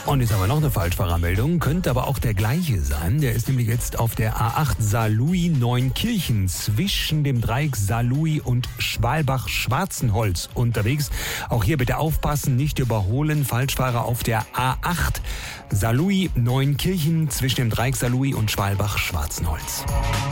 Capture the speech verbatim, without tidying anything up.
Und jetzt haben wir noch eine Falschfahrermeldung, könnte aber auch der gleiche sein. Der ist nämlich jetzt auf der A acht Saarlouis-Neunkirchen zwischen dem Dreieck Saarlouis und Schwalbach-Schwarzenholz unterwegs. Auch hier bitte aufpassen, nicht überholen. Falschfahrer auf der A acht Saarlouis-Neunkirchen zwischen dem Dreieck Saarlouis und Schwalbach-Schwarzenholz.